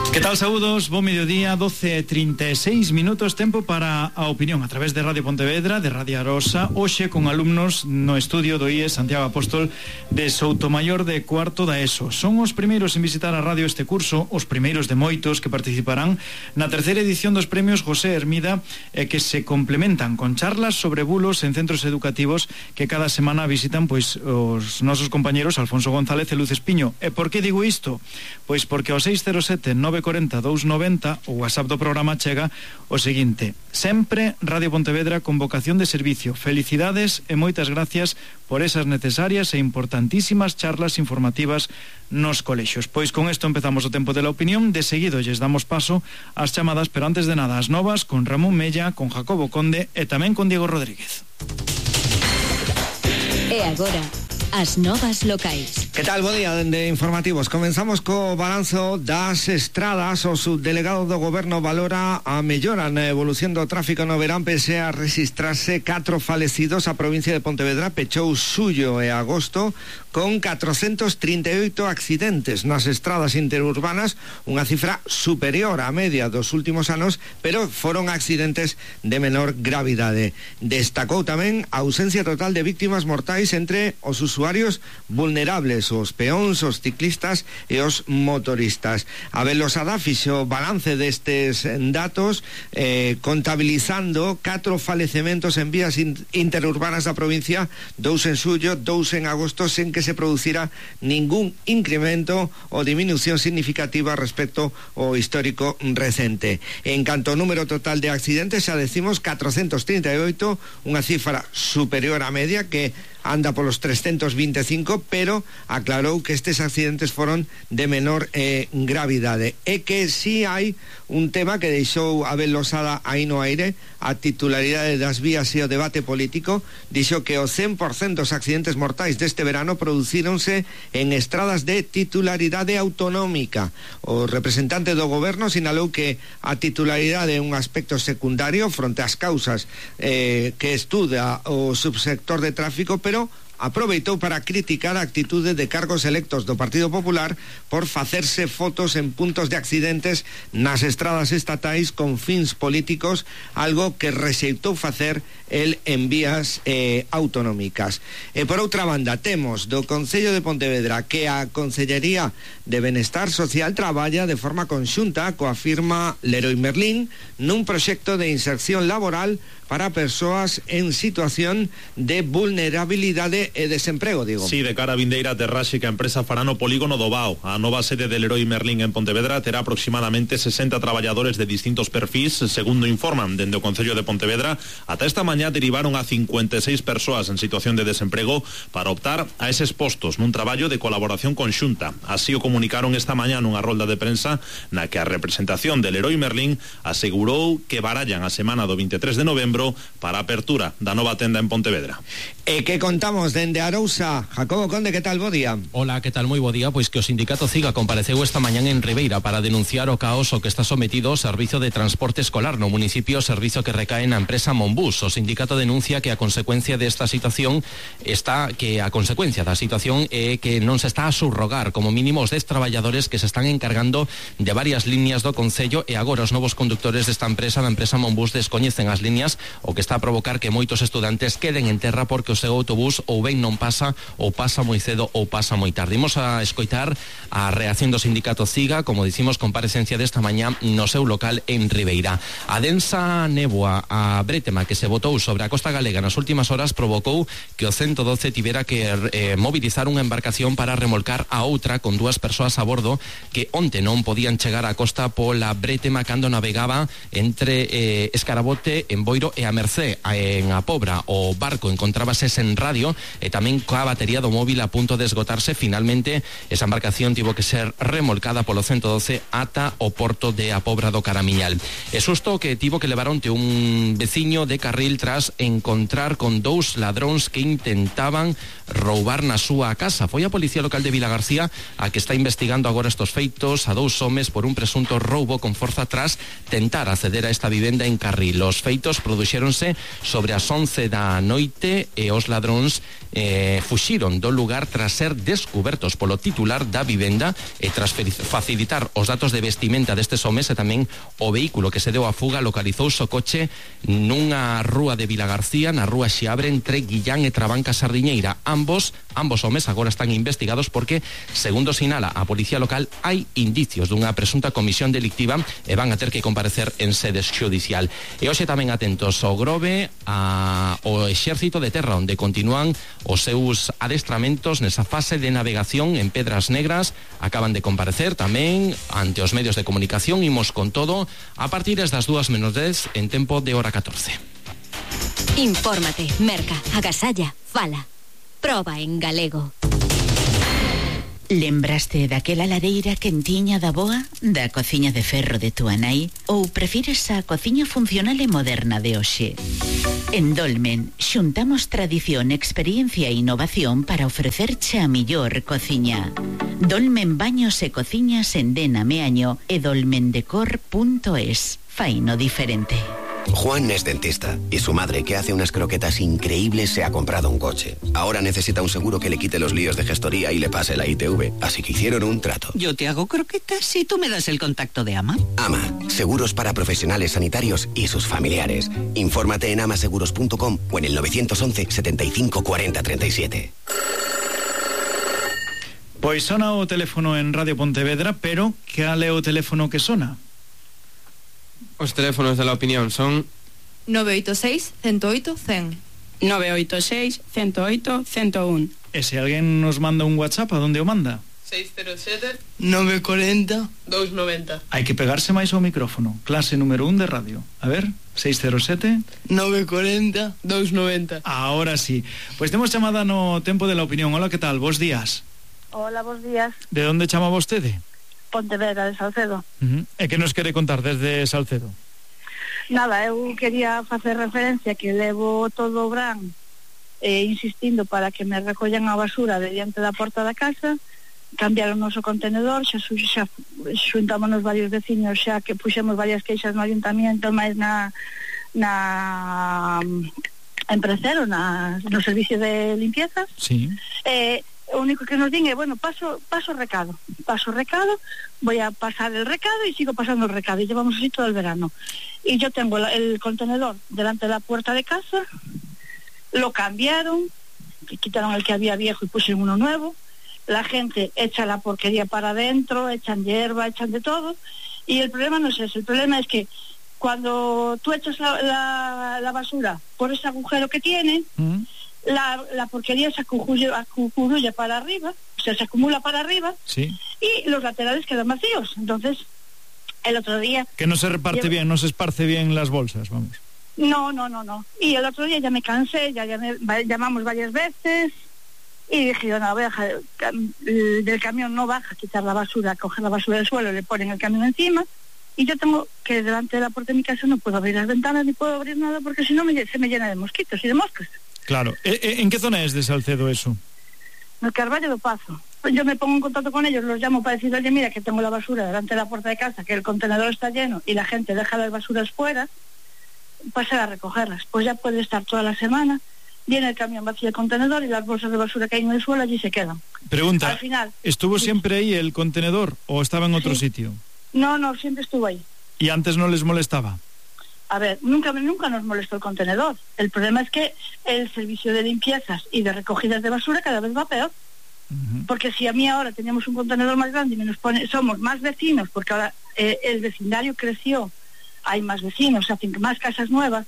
Que tal, saúdos, bo mediodía, 12:36 minutos, tempo para a opinión a través de Radio Pontevedra, de Radio Arosa, hoxe con alumnos no estudio do IES Santiago Apóstol de Soutomaior de cuarto da ESO. Son os primeiros en visitar a radio este curso, os primeiros de moitos que participarán na terceira edición dos premios José Hermida, que se complementan con charlas sobre bulos en centros educativos que cada semana visitan pois os nosos compañeros Alfonso González e Luz Espiño. E por que digo isto? Pois porque ao 607-940-290 o WhatsApp do programa chega o seguinte: sempre Radio Pontevedra con vocación de servicio. Felicidades e moitas gracias por esas necesarias e importantísimas charlas informativas nos colexios. Pois con isto empezamos o tempo de la opinión. De seguido lles damos paso ás chamadas, pero antes de nada as novas con Ramón Mella, con Jacobo Conde e tamén con Diego Rodríguez. E agora as novas locais. Que tal, bo día de informativos. Comenzamos co balanzo das estradas. O subdelegado do goberno valora a mellora na evolución do tráfico no verán pese a registrarse 4 falecidos. A provincia de Pontevedra pechou xullo e agosto con 438 accidentes nas estradas interurbanas, unha cifra superior á media dos últimos anos, pero foron accidentes de menor gravidade. Destacou tamén a ausencia total de víctimas mortais entre os usuarios vulnerables, os peóns, os ciclistas e os motoristas. A Velosada fixo balance destes datos, contabilizando 4 falecementos en vías interurbanas da provincia, 2 en xullo, 2 en agosto, sen que se producira ningún incremento ou disminución significativa respecto ao histórico recente. En canto ao número total de accidentes, xa decimos 438, unha cifra superior á media que anda polos 325, pero aclarou que estes accidentes foron de menor gravidade. E que si hai un tema que deixou a Velosada aí no aire, a titularidade das vías e o debate político. Dixo que o 100% dos accidentes mortais deste verano producíronse en estradas de titularidade autonómica. O representante do goberno sinalou que a titularidade é un aspecto secundario fronte ás causas que estuda o subsector de tráfico, pero aproveitou para criticar a actitude de cargos electos do Partido Popular por facerse fotos en puntos de accidentes nas estradas estatais con fins políticos, algo que rexeitou facer el en vías autonómicas. E por outra banda, temos do Concello de Pontevedra que a Consellería de Benestar Social traballa de forma conxunta coa firma Leroy Merlin nun proxecto de inserción laboral para persoas en situación de vulnerabilidade e desemprego, digo. Sí, de cara a vindeira aterraxe que a empresa fará no polígono do Bao. A nova sede de Leroy Merlin en Pontevedra terá aproximadamente 60 traballadores de distintos perfis, segundo informan dende o Concello de Pontevedra. Ata esta mañá derivaron a 56 persoas en situación de desemprego para optar a eses postos nun traballo de colaboración conxunta. Así o comunicaron esta mañá nunha rolda de prensa na que a representación de Leroy Merlin asegurou que barallan a semana do 23 de novembro para a apertura da nova tenda en Pontevedra. E que contamos dende Arousa, Jacobo Conde, que tal, bo día? Hola, que tal, moi bo día. Pois que o sindicato CIGA compareceu esta mañán en Ribeira para denunciar o caos o que está sometido o servizo de transporte escolar no municipio, servizo que recae na empresa Monbus. O sindicato denuncia que a consecuencia desta situación é que non se está a subrogar como mínimo os 10 traballadores que se están encargando de varias líneas do Concello, e agora os novos conductores desta empresa, da empresa Monbus, descoñecen as líneas, o que está a provocar que moitos estudantes queden en terra porque o seu autobús ou ben non pasa, ou pasa moi cedo ou pasa moi tarde. Imos a escoitar a reacción do sindicato CIGA, como dicimos, comparecencia desta mañá no seu local en Ribeira. A densa néboa, a brétema que se botou sobre a costa galega nas últimas horas provocou que o 112 tivera que mobilizar unha embarcación para remolcar a outra con 2 persoas a bordo que onte non podían chegar á costa pola brétema cando navegaba entre Escarabote, en Boiro e a Mercé. En a Pobra o barco encontrábase sen radio e tamén coa batería do móvil a punto de esgotarse. Finalmente esa embarcación tivo que ser remolcada polo 112 ata o porto de a Pobra do Caramiñal. É susto que tivo que levar onte un veciño de Carril tras encontrar con 2 ladróns que intentaban roubar na súa casa. Foi a Policía Local de Vilagarcía a que está investigando agora estos feitos a 2 homes por un presunto roubo con forza tras tentar acceder a esta vivenda en Carril. Os feitos produxeron produxéronse sobre as 11 da noite e os ladróns fuxiron do lugar tras ser descubertos polo titular da vivenda e tras facilitar os datos de vestimenta destes homes e tamén o vehículo que se deu a fuga localizouse o coche nunha rúa de Vilagarcía, na rúa Xiabre, entre Guillán e Trabanca Sardiñeira. Ambos homes agora están investigados porque, segundo sinala a policía local, hai indicios dunha presunta comisión delictiva e van a ter que comparecer en sede xudicial. E hoxe tamén atentos ao Grove, ao Exército de Terra, onde continúan os seus adestramentos nesa fase de navegación en Pedras Negras. Acaban de comparecer tamén ante os medios de comunicación. Imos con todo a partir das 2:10 en tempo de hora 14. Infórmate, merca, agasalla, fala. Proba en galego. Lembraste daquela lareira quentiña da boa, da cociña de ferro de túa nai, ou prefires a cociña funcional e moderna de hoxe? En Dolmen, xuntamos tradición, experiencia e innovación para ofrecerche a millor cociña. Dolmen Baños e Cociñas en Dena Meaño e dolmendecor.es. Faino diferente. Juan es dentista y su madre, que hace unas croquetas increíbles, se ha comprado un coche. Ahora necesita un seguro que le quite los líos de gestoría y le pase la ITV, así que hicieron un trato. Yo te hago croquetas y tú me das el contacto de AMA. AMA, seguros para profesionales sanitarios y sus familiares. Infórmate en amaseguros.com o en el 911 75 40 37. Pois sona o teléfono en Radio Pontevedra, pero cal é o teléfono que sona? Os teléfonos de La Opinión son 986 108 100. 986 108 101. E se alguén nos manda un WhatsApp, a donde o manda? 607 940 290. Hai que pegarse máis ao micrófono. Clase número 1 de radio. A ver, 607 940 290. Ahora sí. Pois temos chamada no tempo de La Opinión. Hola, que tal? Bos días. Hola, bos días. De onde chama vostede? Pontevedra, de Salcedo. E que nos quere contar desde Salcedo? Nada, eu quería facer referencia que levo todo o verán insistindo para que me recollan a basura de diante da porta da casa. Cambiaron o noso contenedor, xa xuntámonos varios veciños, xa que puxemos varias queixas no ayuntamiento, máis na Emprecero, no servicio de limpiezas. Sí. O único que nos din é, bueno, paso recado, voy a pasar el recado y sigo pasando el recado, y llevamos así todo el verano. Y yo tengo el contenedor delante de la puerta de casa, lo cambiaron, quitaron el que había viejo y pusieron uno nuevo, la gente echa la porquería para adentro, echan hierba, echan de todo, y el problema no es ese, el problema es que cuando tú echas la basura por ese agujero que tiene, la porquería se acucurulla para arriba, o sea, se acumula para arriba, sí, y los laterales quedan vacíos. Entonces, el otro día... Que no se reparte bien, no se esparce bien las bolsas, vamos. No. Y el otro día ya me cansé, llamamos varias veces, y dije, no, voy a dejar, del camión no baja a quitar la basura, coger la basura del suelo, le ponen el camión encima, y yo tengo que delante de la puerta de mi casa no puedo abrir las ventanas ni puedo abrir nada porque si no se me llena de mosquitos y de moscas. Claro. ¿En qué zona es de Salcedo eso? En el Carballo do Pazo. Yo me pongo en contacto con ellos, los llamo para decirles, oye, mira, que tengo la basura delante de la puerta de casa, que el contenedor está lleno y la gente deja las basuras fuera, pasar a recogerlas. Pues ya puede estar toda la semana, viene el camión, vacía el contenedor y las bolsas de basura que hay en el suelo allí se quedan. Pregunta, al final, ¿estuvo siempre ahí el contenedor o estaba en otro sitio? No, siempre estuvo ahí. ¿Y antes no les molestaba? A ver, nunca nos molestó el contenedor. El problema es que el servicio de limpiezas y de recogidas de basura cada vez va peor. Porque si a mí ahora teníamos un contenedor más grande y somos más vecinos, porque ahora el vecindario creció, hay más vecinos, se hacen más casas nuevas,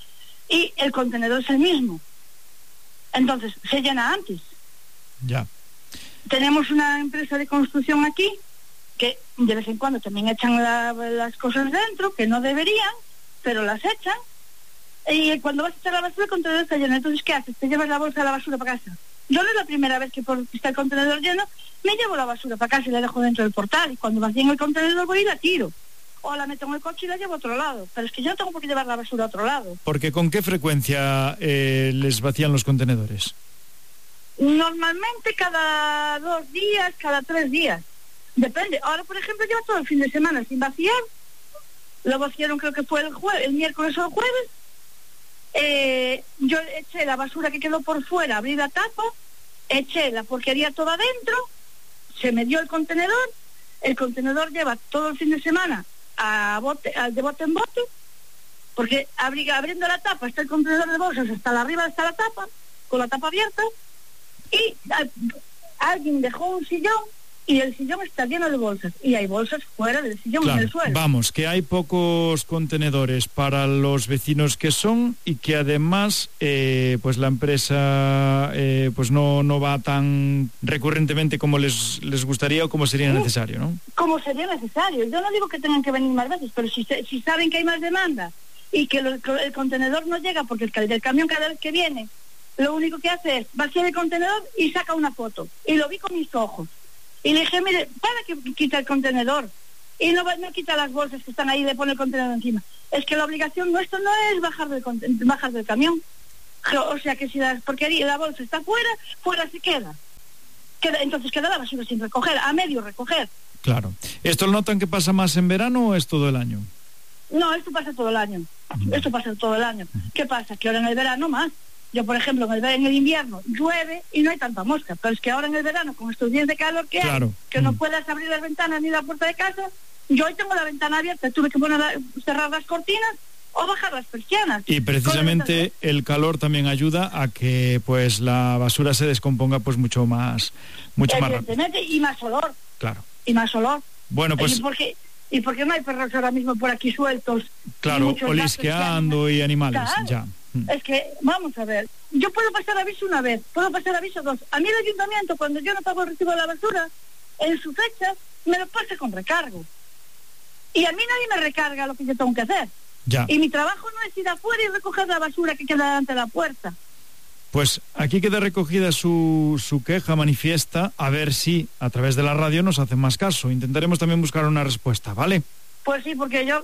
y el contenedor es el mismo. Entonces, se llena antes. Ya. Tenemos una empresa de construcción aquí, que de vez en cuando también echan las cosas dentro, que no deberían, pero las echan, y cuando vas a echar la basura el contenedor está lleno. Entonces, ¿qué haces? Te llevas la bolsa de la basura para casa. Yo no es la primera vez que porque está el contenedor lleno, me llevo la basura para casa y la dejo dentro del portal, y cuando vacíen el contenedor voy y la tiro, o la meto en el coche y la llevo a otro lado, pero es que yo no tengo por qué llevar la basura a otro lado. Porque ¿con qué frecuencia les vacían los contenedores? Normalmente cada 2 días, cada 3 días, depende. Ahora, por ejemplo, lleva todo el fin de semana sin vaciar. Lo vaciaron, creo que fue el miércoles o el jueves, yo eché la basura que quedó por fuera, abrí la tapa, eché la porquería toda adentro, se me dio el contenedor lleva todo el fin de semana de bote en bote, porque abriendo la tapa está el contenedor de bolsas, hasta arriba está la tapa, con la tapa abierta, y alguien dejó un sillón y el sillón está lleno de bolsas y hay bolsas fuera del sillón, claro, en el suelo. Vamos, que hay pocos contenedores para los vecinos que son y que además pues la empresa pues no va tan recurrentemente como les gustaría o como sería necesario, ¿no? Como sería necesario. Yo no digo que tengan que venir más veces, pero si saben que hay más demanda y que el contenedor no llega porque el del camión cada vez que viene lo único que hace es vaciar el contenedor y saca una foto. Y lo vi con mis ojos. Y le dije, mire, para que quita el contenedor y no quita las bolsas que están ahí y le pone el contenedor encima. Es que la obligación nuestra no es bajar del camión. O sea que si la bolsa está fuera se queda. Entonces queda la basura sin recoger, a medio recoger. Claro. ¿Esto lo notan que pasa más en verano o es todo el año? No, esto pasa todo el año. Esto pasa todo el año. ¿Qué pasa? Que ahora en el verano más. Yo, por ejemplo, en el invierno llueve y no hay tanta mosca, pero es que ahora en el verano, con estos días de calor que hay, que no puedas abrir las ventanas ni la puerta de casa, yo hoy tengo la ventana abierta, tuve que cerrar las cortinas o bajar las persianas. Y precisamente el calor también ayuda a que pues la basura se descomponga pues mucho más rápido. Y más olor. Claro. Y más olor. Bueno, pues... ¿Y por qué no hay perros ahora mismo por aquí sueltos? Claro, olisqueando y animales, claro. Ya. Es que, vamos a ver, yo puedo pasar aviso una vez, puedo pasar aviso dos. A mí el ayuntamiento, cuando yo no pago el recibo de la basura, en su fecha, me lo pasa con recargo. Y a mí nadie me recarga lo que yo tengo que hacer. Ya. Y mi trabajo no es ir afuera y recoger la basura que queda delante de la puerta. Pues aquí queda recogida su queja manifiesta, a ver si a través de la radio nos hacen más caso. Intentaremos también buscar una respuesta, ¿vale? Pues sí, porque yo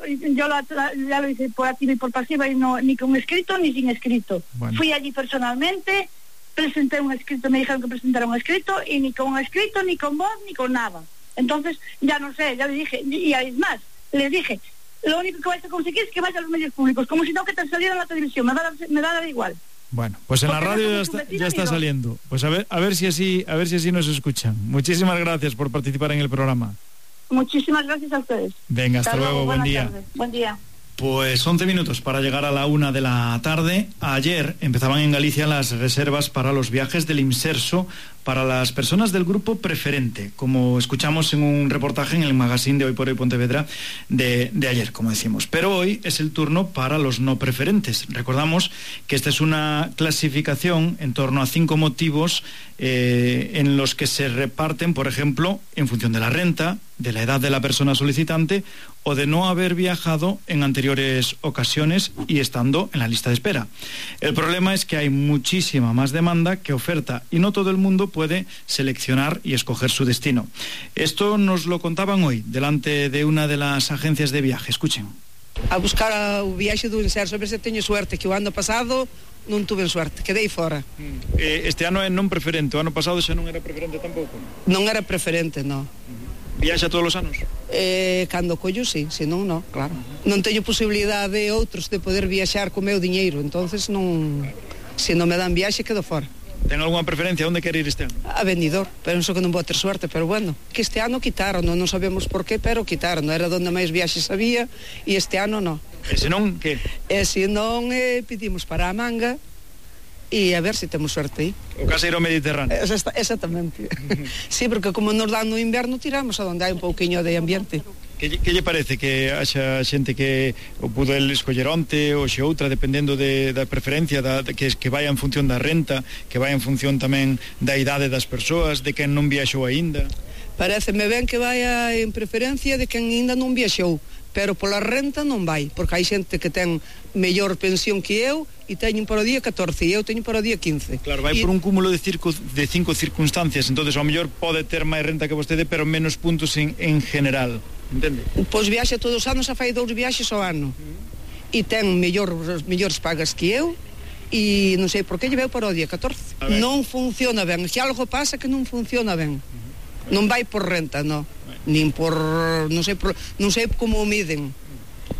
ya lo hice por activa y por pasiva y no ni con escrito ni sin escrito. Bueno. Fui allí personalmente, presenté un escrito, me dijeron que presentara un escrito y ni con escrito, ni con voz, ni con nada. Entonces, ya no sé, ya le dije, y es más, les dije, lo único que vais a conseguir es que vaya a los medios públicos, como si no que te saliera en la televisión, me da igual. Bueno, pues en porque la radio ya está saliendo. Pues a ver si así nos escuchan. Muchísimas gracias por participar en el programa. Muchísimas gracias a ustedes. Venga, hasta luego, buen día. Buen día. Pues 11 minutos para llegar a la 1 de la tarde. Ayer empezaban en Galicia las reservas para los viajes del Imserso para las personas del grupo preferente, como escuchamos en un reportaje en el magazine de Hoy por Hoy Pontevedra de ayer, como decimos. Pero hoy es el turno para los no preferentes. Recordamos que esta es una clasificación en torno a 5 motivos en los que se reparten, por ejemplo, en función de la renta, de la edad de la persona solicitante o de no haber viajado en anteriores ocasiones y estando en la lista de espera. El problema es que hay muchísima más demanda que oferta y no todo el mundo puede seleccionar y escoger su destino. Esto nos lo contaban hoy delante de una de las agencias de viaje. Escuchen. A buscar o viaxe do Imserso, a ver se teño suerte, que o ano pasado non tuve suerte, quedei fora. Este ano é non preferente, o ano pasado xa non era preferente tampouco? Non era preferente, non. Viaxa todos os anos? Cando collo, sí, senón non, claro. Non teño posibilidade outros de poder viaxar co meu diñeiro, entonces non, se non me dan viaxe, quedo fora. Ten algunha preferencia? Onde quer ir este ano? A Benidorm, penso que non vou ter suerte, pero bueno, que este ano quitaron, non sabemos por qué, pero quitaron, era donde máis viaxes había e este ano non. E senón, que? E senón pedimos para a Manga e a ver se temos suerte aí. O caseiro Mediterráneo. Exactamente. Sí, porque como nos dan no inverno tiramos a donde hai un pouquiño de ambiente. Que lle parece que haxa xente que o pudo el escoller onte ou xe outra dependendo da preferencia que vai en función da renta, que vai en función tamén da idade das persoas, de quen non viaxou aínda? Pareceme ben que vai en preferencia de quen aínda non viaxou, pero pola renta non vai, porque hai xente que ten mellor pensión que eu e teñen para o día 14 e eu teño para o día 15. Claro, vai por un cúmulo de 5 circunstancias, entonces ao mellor pode ter máis renta que vostede, pero menos puntos en general, entende? Pois viaxa todos os anos, a fai 2 viaxes ao ano e ten mellores pagas que eu e non sei por que lle veu para o día 14. Non funciona ben, que algo pasa que non funciona ben. Non vai por renta, non. Nin por non sei como o miden.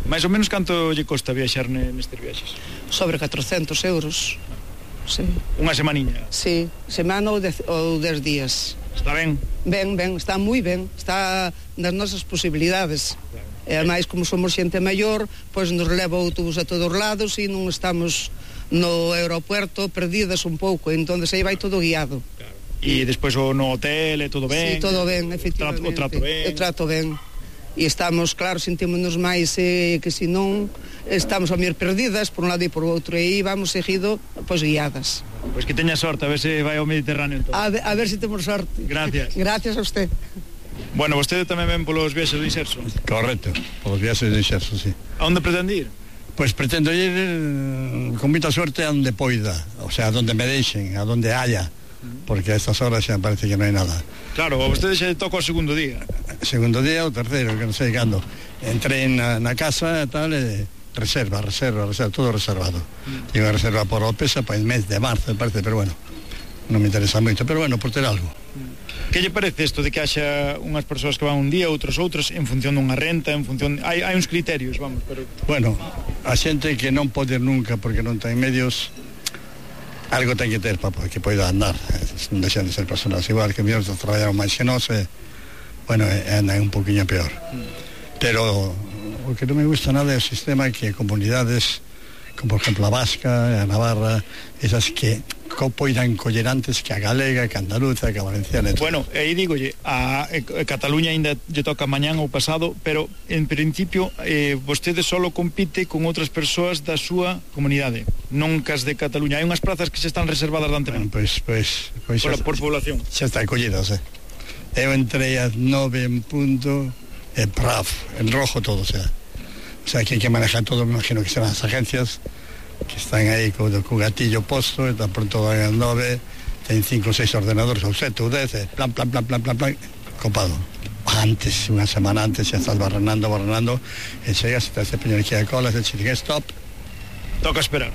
Mais ou menos canto lle costa viaxar nestes viaxes? Sobre 400 euros. Sí. Unha semaniña? Sí, semana ou 10 días. Está ben? Ben, está moi ben, está nas nosas posibilidades. Claro. E ademais, como somos xente maior, pois nos leva o autobús a todos lados e non estamos no aeropuerto perdidas un pouco, entón aí vai todo guiado. Claro. E despois no hotel, é todo ben? Sí, todo ben, efectivamente. O trato ben? O trato ben. E estamos, claro, sentímonos máis que se non estamos a mir perdidas por un lado e por outro, e aí vamos seguido, pois guiadas. Pois que teña sorte, a ver se vai ao Mediterráneo entón. A ver se temos sorte. Gracias. Gracias a usted. Bueno, vostede tamén ven polos viaxes do Inserso? Correcto, polos viaxes do Inserso, sí. A onde pretende ir? Pois pretendo ir con moita sorte a onde poida, o sea, a donde me deixen, a donde haya, porque a estas horas xa parece que non hai nada. Claro, a vostede xa toca o segundo día. Segundo día ou terceiro, que non sei cando. Entrei na casa e tal, reserva, todo reservado. Tengo reserva por Opesa para el mes de marzo, me parece, pero bueno, non me interesa moito, pero bueno, por ter algo. Que lle parece isto de que haxa unhas persoas que van un día, outros en función dunha renta, en función... Hai uns criterios, vamos, pero... Bueno, a xente que non pode nunca porque non ten medios, algo ten que ter para que poida andar. Non deixan de ser personas igual que mellor traballaron máis que nós, bueno, andan un poquinho peor. Pero o que non me gusta nada é o sistema que comunidades como por exemplo a Vasca, a Navarra, esas que poidan coller antes que a galega, que a andaluza, que a valenciana. Bueno, aí digolle, a Cataluña ainda lle toca mañán ou pasado, pero en principio vostede solo compite con outras persoas da súa comunidade, non cas de Cataluña. Hai unhas plazas que xa están reservadas de antemano. Pois por población. Xa está collidas, Eu entrei a 9 en punto, en rojo todo, o sea, que hai que manejar todo, me imagino que serán as agencias que están aí co gatillo posto, e tan pronto van al 9, ten 5 ou 6 ordenadores, ou 7 ou 10, plan, copado. Antes, unha semana antes, xa estás barrenando, e chegas, e te hace peño aquí a cola, e te dice, stop. Toca esperar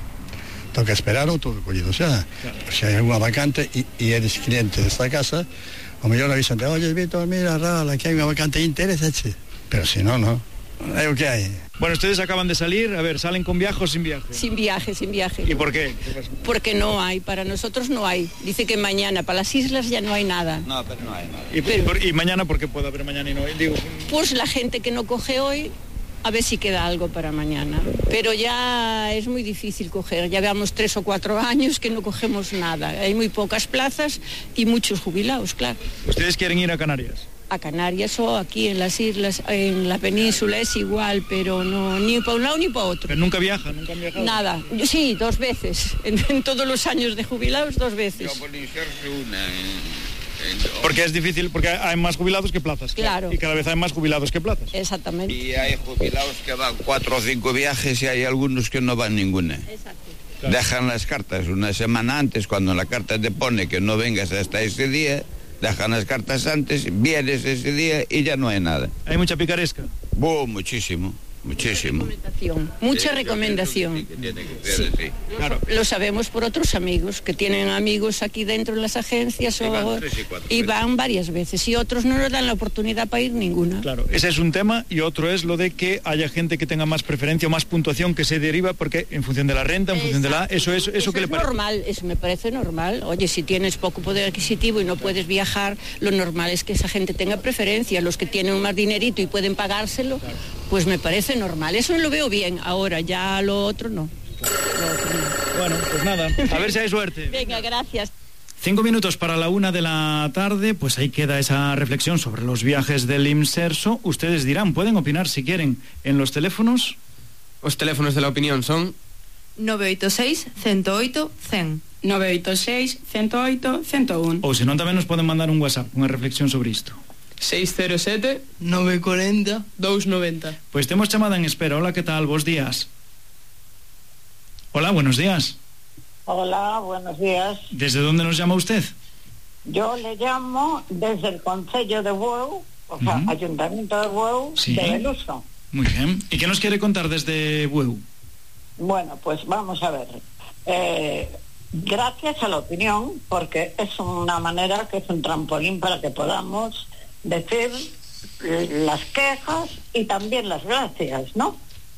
ou todo collido, o sea, claro. Se hai alguna vacante e eres cliente desta casa, o mellor avisan, oye, Víctor, mira, Ral, aquí hai unha vacante, interesa-che, pero se non, é o que hai. Bueno, ustedes acaban de salir, a ver, ¿salen con viaje o sin viaje? Sin viaje. ¿Y por qué? Porque no hay, para nosotros no hay. Dice que mañana, para las islas ya no hay nada. No, pero no hay nada. ¿Y mañana por qué puede haber mañana y no hay? Digo... Pues la gente que no coge hoy, a ver si queda algo para mañana. Pero ya es muy difícil coger, ya veamos 3 o 4 años que no cogemos nada. Hay muy pocas plazas y muchos jubilados, claro. ¿Ustedes quieren ir a Canarias? A Canarias o aquí en las islas, en la península es igual, pero no, ni para un lado ni para otro. ¿Pero nunca viajan? ¿Nunca han viajado? Nada, sí, 2 veces, en todos los años de jubilados 2 veces. Porque es difícil, porque hay más jubilados que plazas. Claro. Y cada vez hay más jubilados que plazas. Exactamente. Y hay jubilados que van 4 o 5 viajes y hay algunos que no van ninguna. Exacto. Claro. Dejan las cartas una semana antes, cuando la carta te pone que no vengas hasta ese día. Dejan las cartas antes, vienes ese día y ya no hay nada. ¿Hay mucha picaresca? Muchísimo. Mucha recomendación. Sí. Claro. Lo sabemos por otros amigos que tienen amigos aquí dentro en las agencias y van varias veces y otros no nos dan la oportunidad para ir ninguna. Claro, ese es un tema y otro es lo de que haya gente que tenga más preferencia o más puntuación que se deriva porque en función de la renta, en función de la... Eso que le parece normal, eso me parece normal. Oye, si tienes poco poder adquisitivo y no puedes viajar, lo normal es que esa gente tenga preferencia. Los que tienen más dinerito y pueden pagárselo, pues me parece normal, eso lo veo bien. Ahora ya lo otro no. Bueno, pues nada, a ver si hay suerte. Venga, gracias. 5 minutos para la 1 de la tarde, pues ahí queda esa reflexión sobre los viajes del Inserso. Ustedes dirán, pueden opinar si quieren en los teléfonos. Os teléfonos de la opinión son 986 108 100. 986 108 101. Ou se non tamén nos poden mandar un WhatsApp, unha reflexión sobre isto. 607 940 290. Pues temos chamada en espera. Hola, ¿qué tal? Bos días. Hola, buenos días. Hola, buenos días. ¿Desde dónde nos llama usted? Yo le llamo desde el Concello de Bueu, o sea, Ayuntamiento de Bueu, sí, de Beluso. Muy bien. ¿Y qué nos quiere contar desde Bueu? Bueno, pues vamos a ver. Gracias a la opinión, porque es una manera que es un trampolín para que podamos decir las quejas y también las gracias, ¿no?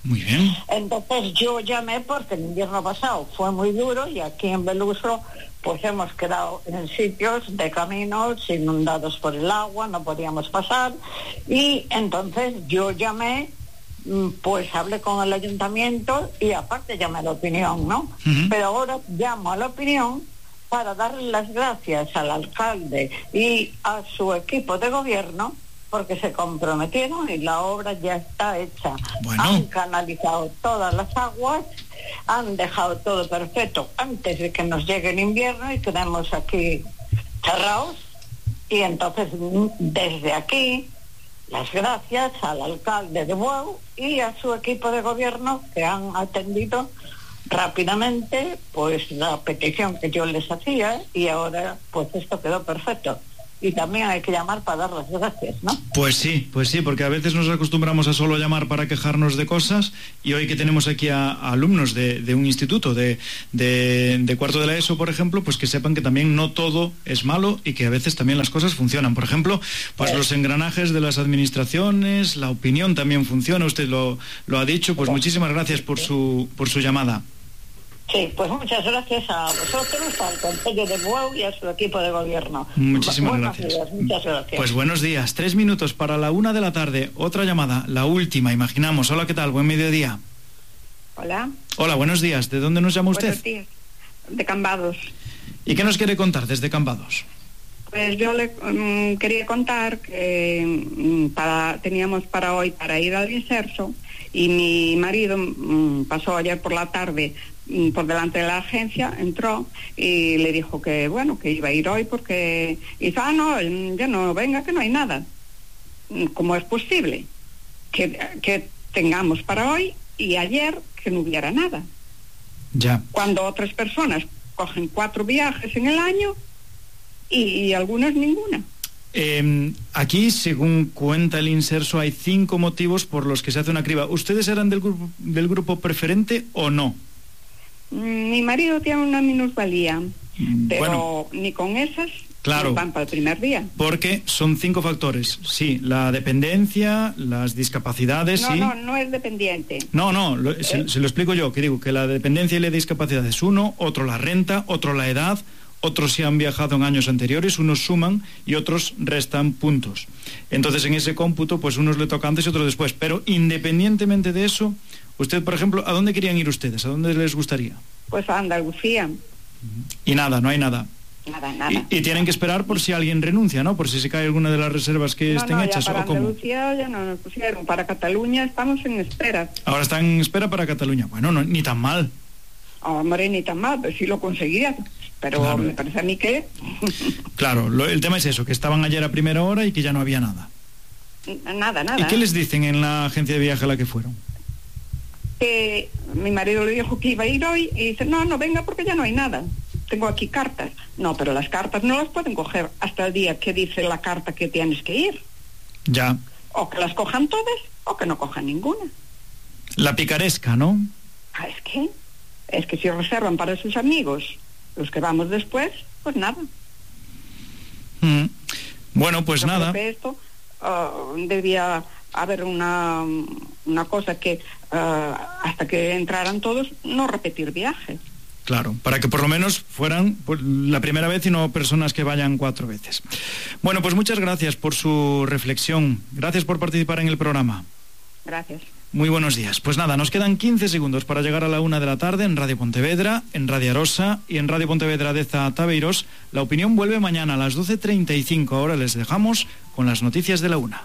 Muy bien. Entonces yo llamé porque el invierno pasado fue muy duro y aquí en Belusro pues hemos quedado en sitios de caminos inundados por el agua, no podíamos pasar, y entonces yo llamé, pues hablé con el ayuntamiento y aparte llamé a la opinión, ¿no? Pero ahora llamo a la opinión para darle las gracias al alcalde y a su equipo de gobierno porque se comprometieron y la obra ya está hecha. Bueno. Han canalizado todas las aguas, han dejado todo perfecto antes de que nos llegue el invierno y quedemos aquí cerrados. Y entonces, desde aquí, las gracias al alcalde de Bueu y a su equipo de gobierno que han atendido rápidamente pues la petición que yo les hacía y ahora pues esto quedó perfecto. Y también hay que llamar para dar las gracias, ¿no? Pues sí, porque a veces nos acostumbramos a solo llamar para quejarnos de cosas y hoy que tenemos aquí a alumnos de un instituto de cuarto de la ESO, por ejemplo, pues que sepan que también no todo es malo y que a veces también las cosas funcionan. Por ejemplo, pues los engranajes de las administraciones, la opinión también funciona, usted lo ha dicho, pues muchísimas gracias por su llamada. Sí, pues muchas gracias a vosotros, al Concello de Bueu y a su equipo de gobierno. Muchísimas gracias. Muchas gracias. Pues buenos días, 3 minutos para la 1 de la tarde, otra llamada, la última, imaginamos. Hola, ¿qué tal? Buen mediodía. Hola. Hola, buenos días. ¿De dónde nos llama usted? Buenos días. De Cambados. ¿Y qué nos quiere contar desde Cambados? Pues yo le quería contar que teníamos para hoy para ir al Inserso y mi marido pasó ayer por la tarde por delante de la agencia, entró y le dijo que bueno, que iba a ir hoy porque dice, no, ya no venga, que no hay nada. ¿Cómo es posible que tengamos para hoy y ayer que no hubiera nada? Ya. Cuando otras personas cogen 4 viajes en el año y algunas ninguna. Aquí, según cuenta el Inserso, hay 5 motivos por los que se hace una criba. ¿Ustedes eran del grupo preferente o no? Mi marido tiene una minusvalía, pero bueno, ni con esas claro, van para el primer día. Porque son 5 factores. Sí, la dependencia, las discapacidades... No es dependiente. Se lo explico yo, que digo que la dependencia y la discapacidad es uno, otro la renta, otro la edad, otros si han viajado en años anteriores, unos suman y otros restan puntos. Entonces en ese cómputo pues unos le toca antes y otros después, pero independientemente de eso, usted, por ejemplo, ¿a dónde querían ir ustedes? ¿A dónde les gustaría? Pues a Andalucía. Y nada, no hay nada. Nada. Y tienen que esperar por si alguien renuncia, ¿no? Por si se cae alguna de las reservas que estén hechas. Para ¿o cómo? Andalucía ya no nos pusieron. Para Cataluña estamos en espera. Ahora están en espera para Cataluña. Bueno, no, ni tan mal. Hombre, ni tan mal, pues sí lo conseguían. Pero claro, me parece a mí que... Claro, el tema es eso, que estaban ayer a primera hora y que ya no había nada. Nada. ¿Y qué les dicen en la agencia de viaje a la que fueron? Que mi marido le dijo que iba a ir hoy y dice, no venga porque ya no hay nada. Tengo aquí cartas. No, pero las cartas no las pueden coger hasta el día que dice la carta que tienes que ir. Ya. O que las cojan todas o que no cojan ninguna. La picaresca, ¿no? Es que si reservan para sus amigos, los que vamos después, pues nada. Bueno, pues nada. Creo que esto debía haber una cosa que hasta que entraran todos, no repetir viajes. Claro, para que por lo menos fueran la primera vez y no personas que vayan 4 veces. Bueno, pues muchas gracias por su reflexión. Gracias por participar en el programa. Gracias. Muy buenos días. Pues nada, nos quedan 15 segundos para llegar a la 1 de la tarde en Radio Pontevedra, en Radio Arosa y en Radio Pontevedra de Tabeiros. La opinión vuelve mañana a las 12:35. Ahora les dejamos con las noticias de la 1.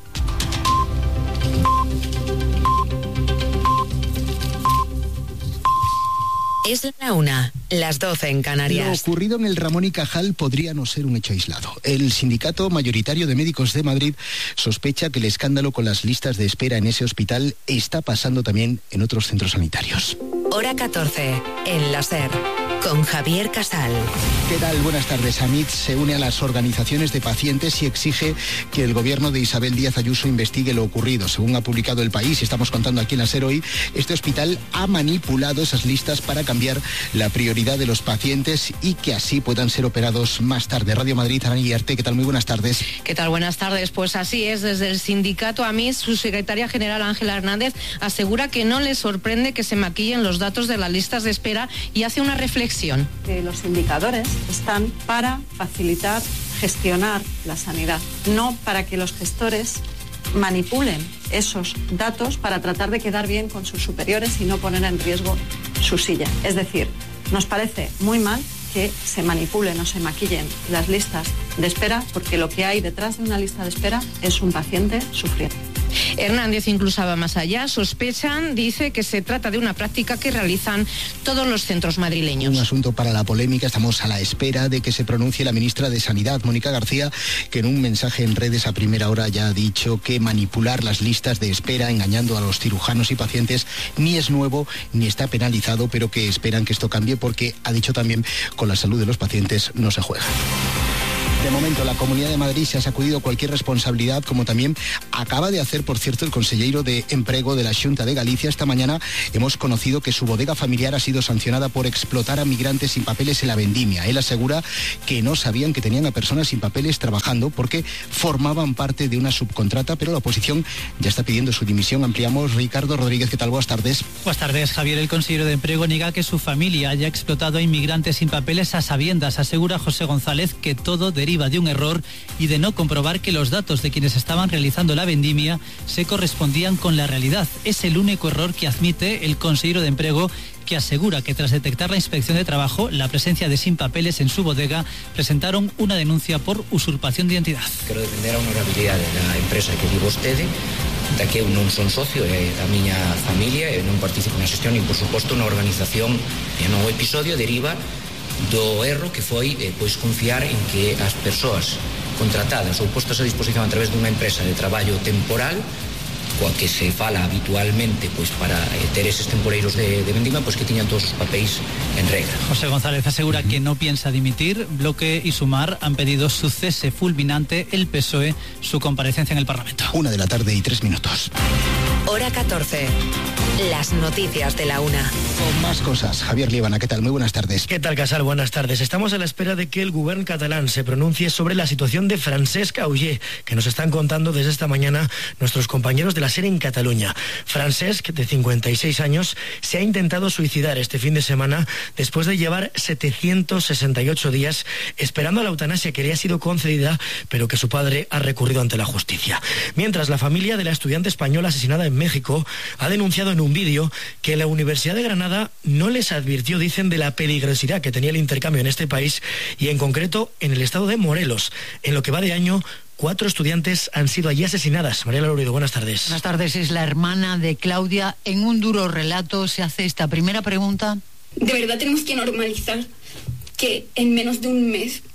Es la 1, las 12 en Canarias. Lo ocurrido en el Ramón y Cajal podría no ser un hecho aislado. El sindicato mayoritario de médicos de Madrid sospecha que el escándalo con las listas de espera en ese hospital está pasando también en otros centros sanitarios. Hora 14, en la SER. con Javier Casal. ¿Qué tal? Buenas tardes. AMIT se une a las organizaciones de pacientes y exige que el gobierno de Isabel Díaz Ayuso investigue lo ocurrido. Según ha publicado El País, y estamos contando aquí en la SER hoy, este hospital ha manipulado esas listas para cambiar la prioridad de los pacientes y que así puedan ser operados más tarde. Radio Madrid, Ana Guillarte, ¿qué tal? Muy buenas tardes. ¿Qué tal? Buenas tardes. Pues así es. Desde el sindicato AMIT, su secretaria general Ángela Hernández asegura que no le sorprende que se maquillen los datos de las listas de espera y hace una reflexión. Los indicadores están para facilitar, gestionar la sanidad, no para que los gestores manipulen esos datos para tratar de quedar bien con sus superiores y no poner en riesgo su silla. Es decir, nos parece muy mal que se manipulen o se maquillen las listas de espera, porque lo que hay detrás de una lista de espera es un paciente sufriendo. Hernández incluso va más allá. Sospechan, dice, que se trata de una práctica que realizan todos los centros madrileños. Un asunto para la polémica. Estamos a la espera de que se pronuncie la ministra de Sanidad, Mónica García, que en un mensaje en redes a primera hora ya ha dicho que manipular las listas de espera engañando a los cirujanos y pacientes ni es nuevo ni está penalizado, pero que esperan que esto cambie porque, ha dicho también, con la salud de los pacientes no se juega. De momento, la Comunidad de Madrid se ha sacudido cualquier responsabilidad, como también acaba de hacer, por cierto, el conselleiro de Emprego de la Xunta de Galicia. Esta mañana hemos conocido que su bodega familiar ha sido sancionada por explotar a migrantes sin papeles en la vendimia. Él asegura que no sabían que tenían a personas sin papeles trabajando porque formaban parte de una subcontrata, pero la oposición ya está pidiendo su dimisión. Ampliamos. Ricardo Rodríguez, ¿qué tal? Buenas tardes. Buenas tardes, Javier. El consejero de Emprego niega que su familia haya explotado a inmigrantes sin papeles a sabiendas. Asegura José González que todo deriva de un error y de no comprobar que los datos de quienes estaban realizando la vendimia se correspondían con la realidad. Es el único error que admite el consejero de Emprego, que asegura que tras detectar la Inspección de Trabajo la presencia de sin papeles en su bodega, presentaron una denuncia por usurpación de identidad. Quero defender a honorabilidade da empresa que di vostede, da que eu non son socio, é da miña familia, e non participo na xestión, e por suposto na organización. E no episodio deriva do erro que foi pois confiar en que as persoas contratadas ou postas a disposición a través dunha empresa de traballo temporal, coa que se fala habitualmente pois para ter eses temporeiros de vendima, pois que tiñan todos os papéis en regla. José González asegura que no piensa dimitir. Bloque y Sumar han pedido su cese fulminante, el PSOE su comparecencia en el Parlamento. 1:03 Hora 14. Las noticias de la una. Con más cosas. Javier Líbana, ¿qué tal? Muy buenas tardes. ¿Qué tal, Casal? Buenas tardes. Estamos a la espera de que el gobierno catalán se pronuncie sobre la situación de Francesc Auger, que nos están contando desde esta mañana nuestros compañeros de la SER en Cataluña. Francesc, de 56 años, se ha intentado suicidar este fin de semana después de llevar 768 días esperando a la eutanasia que le ha sido concedida, pero que su padre ha recurrido ante la justicia. Mientras, la familia de la estudiante española asesinada en México ha denunciado en un vídeo que la Universidad de Granada no les advirtió, dicen, de la peligrosidad que tenía el intercambio en este país y en concreto en el estado de Morelos. En lo que va de año, 4 estudiantes han sido allí asesinadas. Mariela Lourido, buenas tardes. Buenas tardes. Es la hermana de Claudia. En un duro relato se hace esta primera pregunta. De verdad tenemos que normalizar que en menos de un mes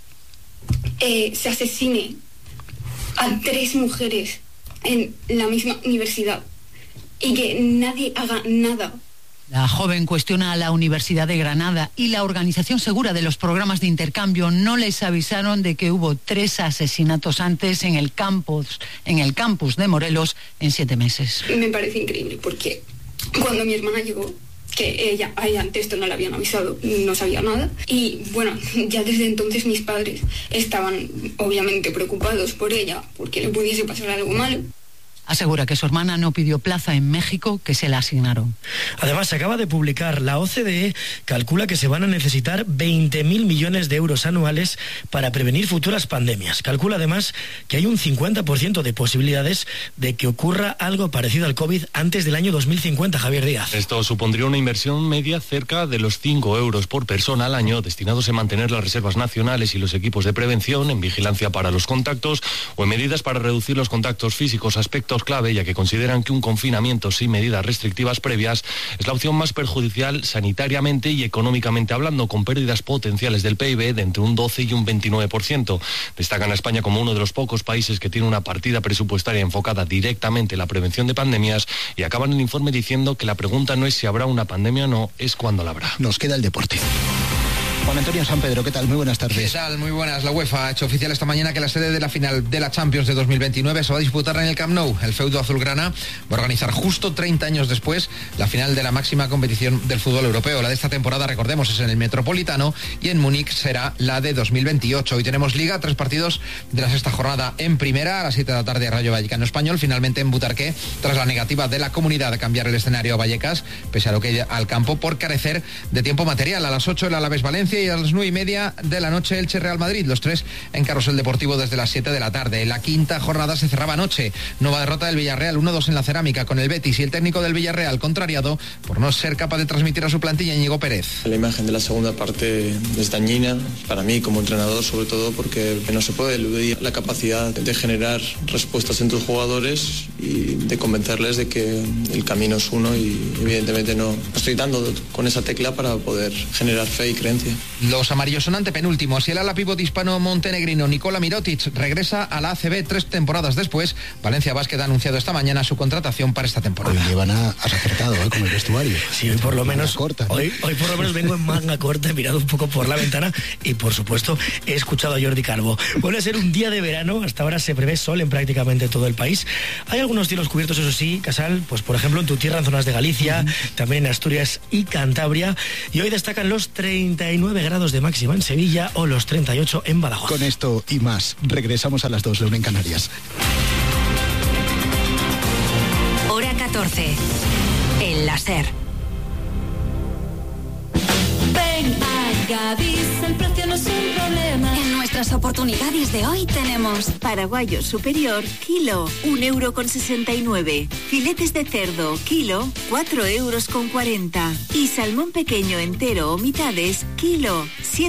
se asesine a 3 mujeres en la misma universidad y que nadie haga nada. La joven cuestiona a la Universidad de Granada y la Organización Segura de los Programas de Intercambio. No les avisaron de que hubo 3 asesinatos antes en el campus de Morelos en 7 meses. Me parece increíble porque cuando mi hermana llegó, que ella ante esto no le habían avisado, no sabía nada, y bueno, ya desde entonces mis padres estaban obviamente preocupados por ella porque le pudiese pasar algo malo. Asegura que su hermana no pidió plaza en México, que se la asignaron. Además, se acaba de publicar, la OCDE calcula que se van a necesitar 20.000 millones de euros anuales para prevenir futuras pandemias. Calcula además que hay un 50% de posibilidades de que ocurra algo parecido al COVID antes del año 2050, Javier Díaz. Esto supondría una inversión media cerca de los 5 euros por persona al año, destinados a mantener las reservas nacionales y los equipos de prevención, en vigilancia para los contactos o en medidas para reducir los contactos físicos, aspectos clave, ya que consideran que un confinamiento sin medidas restrictivas previas es la opción más perjudicial sanitariamente y económicamente hablando, con pérdidas potenciales del PIB de entre un 12 y un 29%. Destacan a España como uno de los pocos países que tiene una partida presupuestaria enfocada directamente en la prevención de pandemias, y acaban el informe diciendo que la pregunta no es si habrá una pandemia o no, es cuándo la habrá. Nos queda el deporte. Juan Antonio San Pedro, ¿qué tal? Muy buenas tardes. ¿Qué tal? Muy buenas. La UEFA ha hecho oficial esta mañana que la sede de la final de la Champions de 2029 se va a disputar en el Camp Nou. El feudo azulgrana va a organizar justo 30 años después la final de la máxima competición del fútbol europeo. La de esta temporada, recordemos, es en el Metropolitano y en Múnich será la de 2028. Hoy tenemos Liga, 3 partidos de la sexta jornada en primera. A las 7 de la tarde, Rayo Vallecano Español. Finalmente en Butarque, tras la negativa de la comunidad de cambiar el escenario a Vallecas, pese a lo que al campo por carecer de tiempo material. A las 8 el Alavés Valencia y a las 9:30 de la noche Elche Real Madrid. Los 3 en Carrusel Deportivo desde las 7 de la tarde. La quinta jornada se cerraba anoche. Nueva derrota del Villarreal, 1-2 en la Cerámica con el Betis y el técnico del Villarreal contrariado por no ser capaz de transmitir a su plantilla, Íñigo Pérez. La imagen de la segunda parte es dañina para mí como entrenador, sobre todo porque no se puede eludir la capacidad de generar respuestas en tus jugadores y de convencerles de que el camino es uno, y evidentemente no estoy dando con esa tecla para poder generar fe y creencia. Los amarillos son antepenúltimos y el ala pívot hispano montenegrino Nikola Mirotic regresa a la ACB 3 temporadas después. Valencia Basket ha anunciado esta mañana su contratación para esta temporada. Hoy llevan has acertado con el vestuario. Sí, hoy por lo menos corta, ¿no? hoy por lo menos vengo en manga corta, he mirado un poco por la ventana y por supuesto he escuchado a Jordi Calvo. Vuelve a ser un día de verano, hasta ahora se prevé sol en prácticamente todo el país. Hay algunos cielos cubiertos, eso sí, Casal, pues por ejemplo en tu tierra, en zonas de Galicia, también en Asturias y Cantabria, y hoy destacan los 39 grados de máxima en Sevilla o los 38 en Badajoz. Con esto y más, regresamos a las 2, la 1 en Canarias. Hora 14. El láser. Ven a Gadis, el precio no es un problema. En nuestras oportunidades de hoy tenemos paraguayo superior, kilo, 1,69 €. Filetes de cerdo, kilo, 4,40 €. Y salmón pequeño entero o mitades, kilo,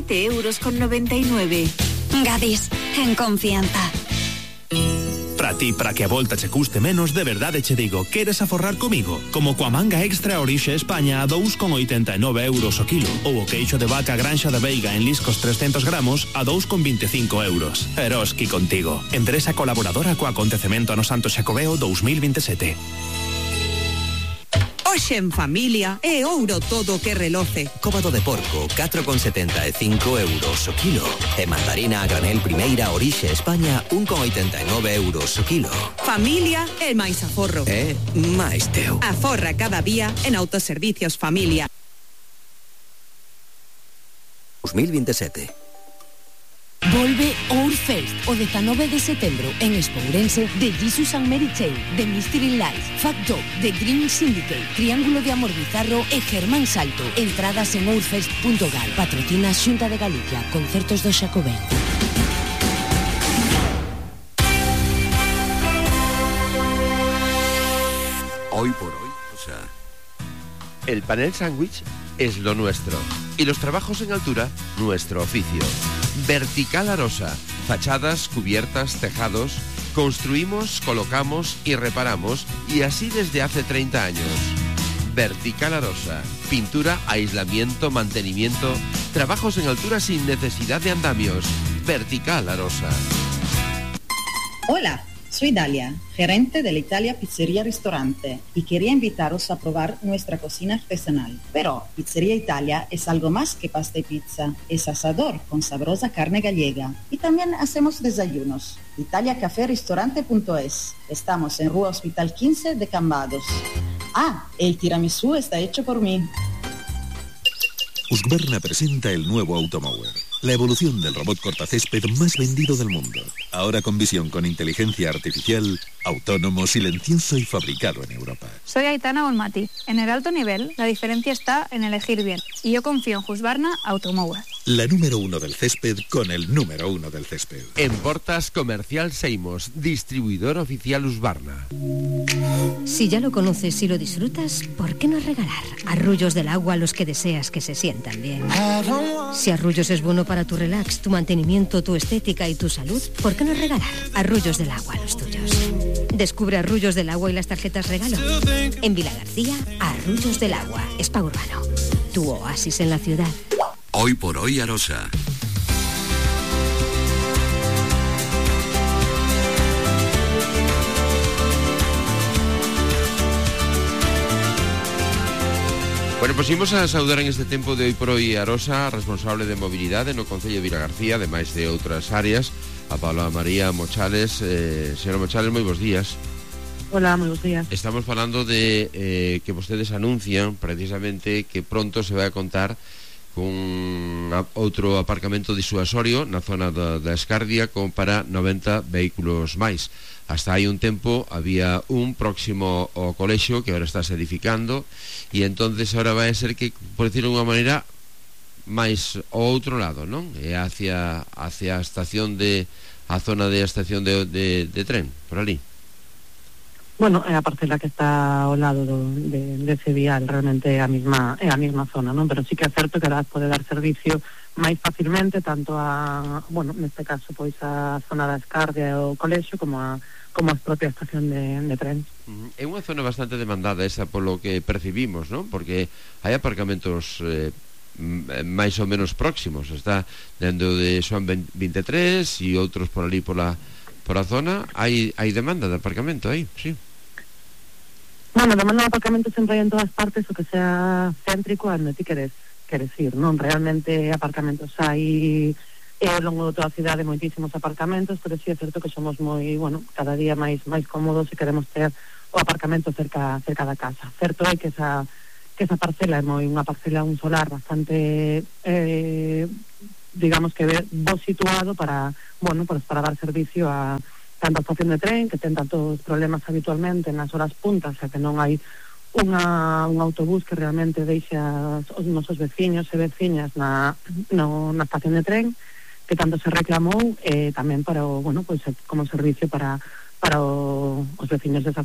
7,99 €. Gadis, en confianza. Para ti, para que a volta che custe menos, de verdade che digo, queres aforrar comigo? Como coa manga extra Orixe España a 2,89 € o kilo, ou o queixo de vaca Granxa da Veiga en liscos 300 gramos a 2,25 €. Eroski contigo. Empresa colaboradora co acontecemento no Santo Xacobeo 2027. Hoxe en familia é ouro todo que reloce. Cóbado de porco, 4,75 € o kilo. E mandarina a granel primeira Orixe España, 1,89 € o kilo. Familia é máis aforro. É máis teu. Aforra cada día en Autoservicios Familia. 2027. Volve Ourfest o 19 de setembro en Espourense de Jesus and Mary Chain, The Mystery Lights, Fact Dog, The Green Syndicate, Triángulo de Amor Bizarro e Germán Salto. Entradas en ourfest.gal. Patrocina Xunta de Galicia, Concertos do Xacobeo. Hoy por hoy, el panel sándwich es lo nuestro y los trabajos en altura, nuestro oficio. Vertical Arosa, fachadas, cubiertas, tejados, construimos, colocamos y reparamos, y así desde hace 30 años. Vertical Arosa, pintura, aislamiento, mantenimiento, trabajos en altura sin necesidad de andamios. Vertical Arosa. Hola, soy Dalia, gerente de la Italia Pizzería Restaurante, y quería invitaros a probar nuestra cocina artesanal. Pero Pizzería Italia es algo más que pasta y pizza, es asador con sabrosa carne gallega. Y también hacemos desayunos. italiacaférestaurante.es. Estamos en Rua Hospital 15 de Cambados. Ah, el tiramisú está hecho por mí. Husqvarna presenta el nuevo Automower, la evolución del robot cortacésped más vendido del mundo. Ahora con visión con inteligencia artificial, autónomo, silencioso y fabricado en Europa. Soy Aitana Bonmati. En el alto nivel, la diferencia está en elegir bien. Y yo confío en Husqvarna Automower. La número 1 del césped con el número 1 del césped. En Portas Comercial Seimos, distribuidor oficial Husqvarna. Si ya lo conoces y lo disfrutas, ¿por qué no regalar arrullos del agua a los que deseas que se sientan bien? Si Arrullos es bueno para tu relax, tu mantenimiento, tu estética y tu salud, ¿por qué no regalar arrullos del agua a los tuyos? Descubre Arrullos del Agua y las tarjetas regalo. En Vila García, Arrullos del Agua, Spa Urbano. Tu oasis en la ciudad. Hoy por hoy Arosa. Bueno, pois imos a saudar en este tempo de hoy por hoy a Rosa, responsable de mobilidade no Concello de Vilagarcía, ademais de outras áreas, a Paula María Mochales. Señora Mochales, moi bons días. Hola, moi bons días. Estamos falando de que vostedes anuncian precisamente que pronto se vai a contar con outro aparcamento disuasorio na zona da Escardia con para 90 vehículos máis. Hasta hai un tempo había un próximo ao colexio que agora está se edificando e entonces agora vai a ser que, por decirlo de unha maneira, máis ao outro lado, non? É hacia a estación a zona de estación de tren, por ali. Bueno, é a parcela que está ao lado de ese vial, realmente é a mesma zona, non? Pero sí que é certo que pode dar servicio máis facilmente tanto bueno, neste caso pois a zona da Escardia e o colexio como a propia estación de tren. É unha zona bastante demandada esa polo que percibimos, non? Porque hai aparcamentos máis ou menos próximos, está dentro de Xoán 23 e outros por ali por a zona, hai demanda de aparcamento aí, sí. Bueno, demanda de aparcamento sempre hai en todas partes, o que sea céntrico onde ti queres ir, non? Realmente aparcamentos hai ao longo de toda a cidade moitísimos aparcamentos, pero sí é certo que somos moi, bueno, cada día máis cómodos e queremos ter o aparcamento cerca da casa. Certo é que esa parcela é unha parcela, un solar bastante digamos que bo situado para, bueno, pues para dar servicio a tanta estación de tren que ten tantos problemas habitualmente nas horas puntas, xa que non hai un autobús que realmente deixe os nosos veciños e veciñas na estación de tren, que tanto se reclamou, tamén para como servicio para os veciños desa